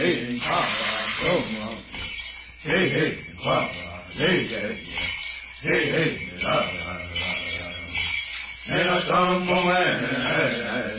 hey, Papa, oh, hey, hey, Papa, hey, hey, hey, la, la, la, la. And I come from